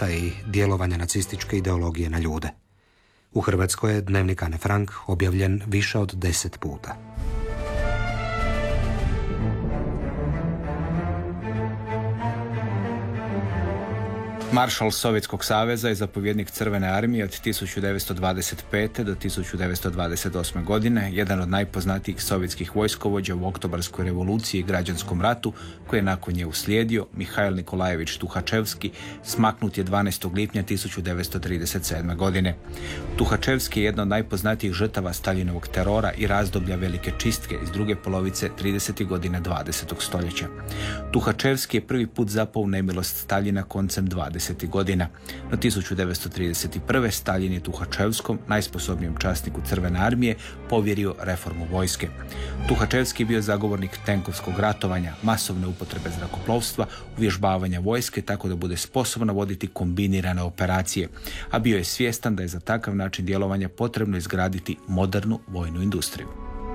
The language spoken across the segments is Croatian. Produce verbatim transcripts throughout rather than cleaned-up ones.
rata i djelovanja nacističke ideologije na ljude. U Hrvatskoj je dnevnik Ane Frank objavljen više od deset puta. Maršal Sovjetskog saveza i zapovjednik Crvene armije od tisuću devetsto dvadeset pete do tisuću devetsto dvadeset osme. godine, jedan od najpoznatijih sovjetskih vojskovođa u Oktobarskoj revoluciji i građanskom ratu, koji je nakon nje uslijedio, Mihail Nikolajević Tuhačevski, smaknut je dvanaestog lipnja tisuću devetsto trideset sedme. godine. Tuhačevski je jedna od najpoznatijih žrtava Staljinovog terora i razdoblja velike čistke iz druge polovice tridesetih godina dvadesetog. stoljeća. Tuhačevski je prvi put zapao u nemilost Staljina koncem dvadesetih godina. No tisuću devetsto trideset prve. Staljin je Tuhačevskom, najsposobnijem časniku Crvene armije, povjerio reformu vojske. Tuhačevski je bio zagovornik tenkovskog ratovanja, masovne upotrebe zrakoplovstva, uvježbavanja vojske tako da bude sposobna voditi kombinirane operacije, a bio je svjestan da je za takav način djelovanja potrebno izgraditi modernu vojnu industriju.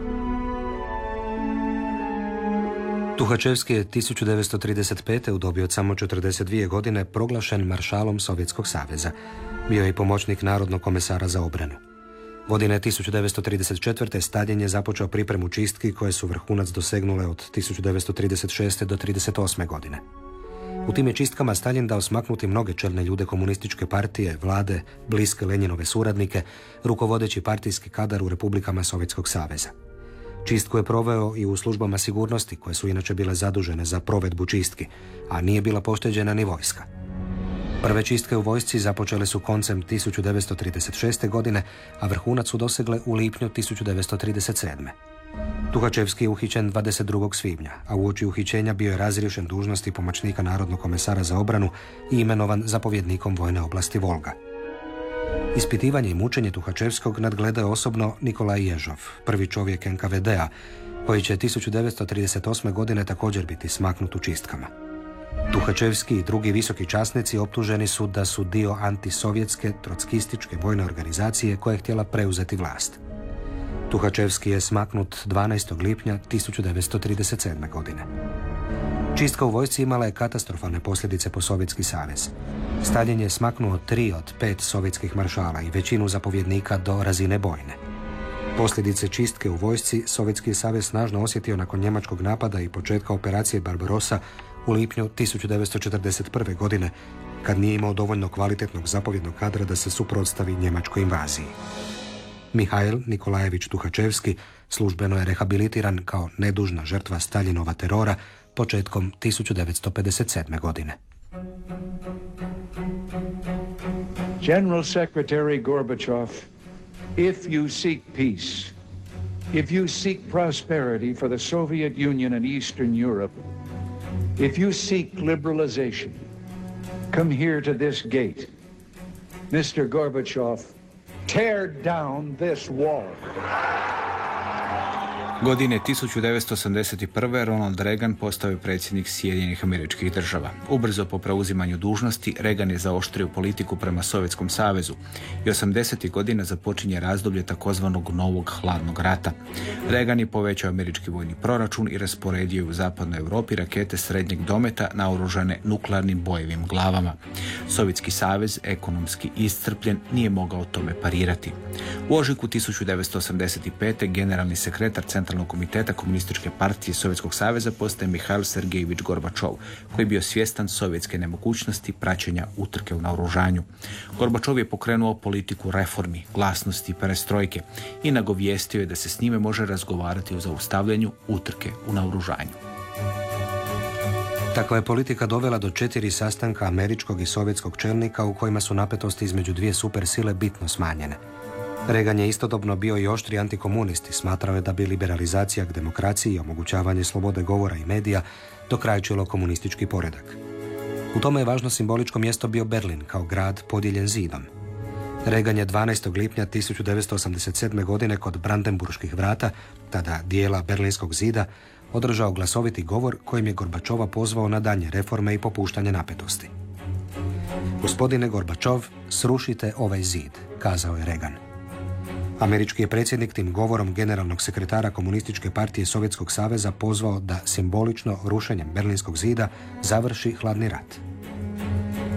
Tuhačevski je tisuću devetsto trideset pete. u dobi od samo četrdeset dvije godine proglašen maršalom Sovjetskog saveza. Bio je i pomoćnik Narodnog komesara za obranu. Godine tisuću devetsto trideset četvrte. Staljin je započeo pripremu čistki koje su vrhunac dosegnule od tisuću devetsto trideset šeste. do trideset osme. godine. U tim je čistkama Staljin dao smaknuti mnoge čelne ljude komunističke partije, vlade, bliske Lenjinove suradnike, rukovodeći partijski kadar u republikama Sovjetskog saveza. Čistku je proveo i u službama sigurnosti, koje su inače bile zadužene za provedbu čistki, a nije bila pošteđena ni vojska. Prve čistke u vojsci započele su koncem tisuću devetsto trideset šeste. godine, a vrhunac su dosegle u lipnju tisuću devetsto trideset sedme. Tuhačevski je uhićen dvadeset drugog svibnja, a uoči uhićenja bio je razriješen dužnosti pomoćnika Narodnog komesara za obranu i imenovan zapovjednikom vojne oblasti Volga. Ispitivanje i mučenje Tuhačevskog nadgledao je osobno Nikolaj Ježov, prvi čovjek en ka ve de a, koji će tisuću devetsto trideset osme. godine također biti smaknut u čistkama. Tuhačevski i drugi visoki časnici optuženi su da su dio antisovjetske, trotskističke vojne organizacije koja je htjela preuzeti vlast. Tuhačevski je smaknut dvanaestog lipnja tisuću devetsto trideset sedme. godine. Čistka u vojsci imala je katastrofalne posljedice po Sovjetski savez. Staljin je smaknuo tri od pet sovjetskih maršala i većinu zapovjednika do razine bojne. Posljedice čistke u vojsci Sovjetski savez snažno osjetio nakon njemačkog napada i početka operacije Barbarossa u lipnju tisuću devetsto četrdeset prve. godine, kad nije imao dovoljno kvalitetnog zapovjednog kadra da se suprotstavi njemačkoj invaziji. Mihail Nikolajević Tuhačevski službeno je rehabilitiran kao nedužna žrtva Staljinova terora početkom tisuću devetsto pedeset sedme. godine. General Secretary Gorbachev, if you seek peace, if you seek prosperity for the Soviet Union and Eastern Europe, if you seek liberalization, come here to this gate. mister Gorbachev, tear down this wall. Godine tisuću devetsto osamdeset prve. Ronald Reagan postao je predsjednik Sjedinjenih Američkih Država. Ubrzo po preuzimanju dužnosti, Reagan je zaoštrio politiku prema Sovjetskom savezu i osamdesetih godina započinje razdoblje takozvanog novog hladnog rata. Reagan je povećao američki vojni proračun i rasporedio u zapadnoj Europi rakete srednjeg dometa naoružane nuklearnim bojevim glavama. Sovjetski savez, ekonomski iscrpljen, nije mogao tome parirati. U ožujku tisuću devetsto osamdeset pete. generalni sekretar Centralnog komiteta Komunističke partije Sovjetskog saveza postaje Mihail Sergejević Gorbačov, koji je bio svjestan sovjetske nemogućnosti praćenja utrke u naoružanju. Gorbačov je pokrenuo politiku reformi, glasnosti i perestrojke i nagovijestio je da se s njime može razgovarati o zaustavljanju utrke u naoružanju. Takva je politika dovela do četiri sastanka američkog i sovjetskog čelnika u kojima su napetosti između dvije supersile bitno smanjene. Reagan je istodobno bio i oštri antikomunist i smatrao je da bi liberalizacija k demokraciji i omogućavanje slobode govora i medija dokrajčilo komunistički poredak. U tome je važno simboličko mjesto bio Berlin kao grad podijeljen zidom. Reagan je dvanaestog lipnja tisuću devetsto osamdeset sedme. godine kod Brandenburških vrata, tada dijela Berlinskog zida, održao glasoviti govor kojim je Gorbačova pozvao na daljnje reforme i popuštanje napetosti. Gospodine Gorbačov, srušite ovaj zid, kazao je Reagan. Američki je predsjednik tim govorom generalnog sekretara Komunističke partije Sovjetskog saveza pozvao da simbolično rušenjem Berlinskog zida završi hladni rat.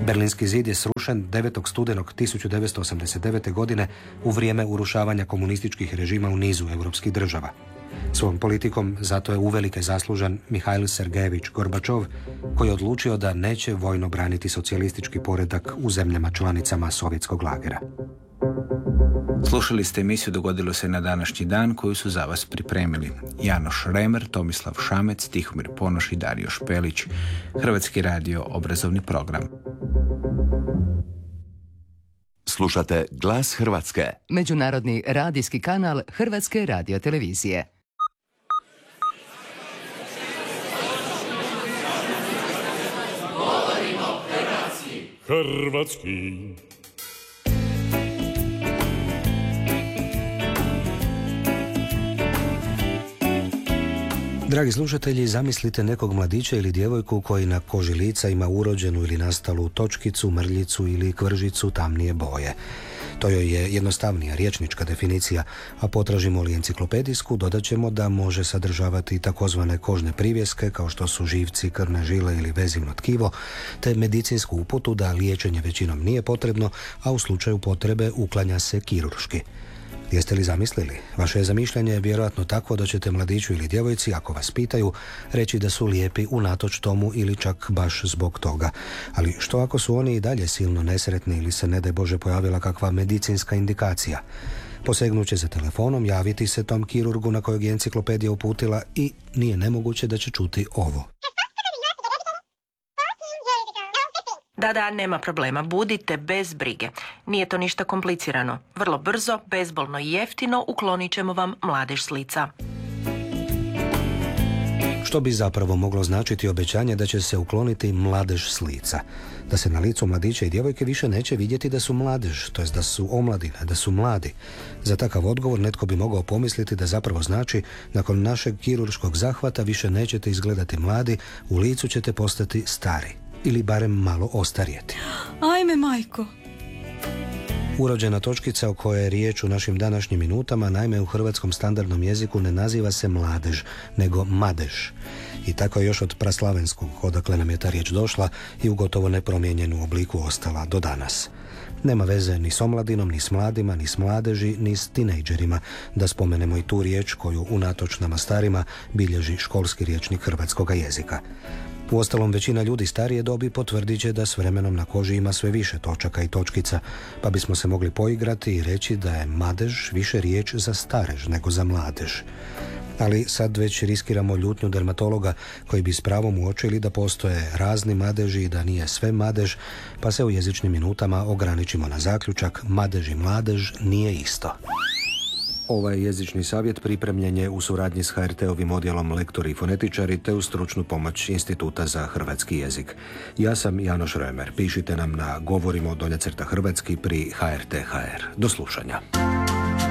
Berlinski zid je srušen devetog studenog tisuću devetsto osamdeset devete. godine u vrijeme urušavanja komunističkih režima u nizu europskih država. Svojom politikom zato je uvelike zaslužan Mihail Sergejević Gorbačov, koji je odlučio da neće vojno braniti socijalistički poredak u zemljama članicama sovjetskog lagera. Slušali ste emisiju Dogodilo se na današnji dan, koju su za vas pripremili Janoš Remer, Tomislav Šamec, Tihomir Ponoš i Dario Špelić. Hrvatski radio obrazovni program. Slušate Glas Hrvatske, međunarodni radijski kanal Hrvatske radiotelevizije. Hrvatski. Dragi slušatelji, zamislite nekog mladića ili djevojku koji na koži lica ima urođenu ili nastalu točkicu, mrljicu ili kvržicu tamnije boje. To joj je jednostavnija riječnička definicija, a potražimo li enciklopedijsku, dodat ćemo da može sadržavati takozvane kožne privjeske kao što su živci, krvne žile ili vezivno tkivo, te medicinsku uputu da liječenje većinom nije potrebno, a u slučaju potrebe uklanja se kirurški. Jeste li zamislili? Vaše je zamišljanje vjerojatno tako da ćete mladiću ili djevojci, ako vas pitaju, reći da su lijepi unatoč tomu ili čak baš zbog toga. Ali što ako su oni i dalje silno nesretni ili se ne daj Bože pojavila kakva medicinska indikacija? Posegnuće za telefonom, javiti se tom kirurgu na kojeg je enciklopedija uputila i nije nemoguće da će čuti ovo. Da, da, nema problema. Budite bez brige. Nije to ništa komplicirano. Vrlo brzo, bezbolno i jeftino uklonit ćemo vam mladež s lica. Što bi zapravo moglo značiti obećanje da će se ukloniti mladež s lica? Da se na licu mladića i djevojke više neće vidjeti da su mladež, to jest da su omladine, da su mladi. Za takav odgovor netko bi mogao pomisliti da zapravo znači nakon našeg kirurškog zahvata više nećete izgledati mladi, u licu ćete postati stari. Ili barem malo ostarjeti. Ajme, majko! Urođena točkica o kojoj je riječ u našim današnjim minutama, naime u hrvatskom standardnom jeziku ne naziva se mladež, nego madež. I tako je još od praslavenskog, odakle nam je ta riječ došla i u gotovo nepromijenjenu obliku ostala do danas. Nema veze ni s omladinom, ni s mladima, ni s mladeži, ni s tinejdžerima, da spomenemo i tu riječ koju unatoč nama starima bilježi školski rječnik hrvatskoga jezika. Uostalom, većina ljudi starije dobi potvrdit će da s vremenom na koži ima sve više točaka i točkica, pa bismo se mogli poigrati i reći da je madež više riječ za starež nego za mladež. Ali sad već riskiramo ljutnju dermatologa koji bi s pravom uočili da postoje razni madeži i da nije sve madež, pa se u jezičnim minutama ograničimo na zaključak: madež i mladež nije isto. Ovaj jezični savjet pripremljen je u suradnji s H R T-ovim odjelom Lektori i fonetičari te uz stručnu pomoć Instituta za hrvatski jezik. Ja sam Janoš Remer. Pišite nam na govorimo dolje crta hrvatski pri H R T H R. Do slušanja.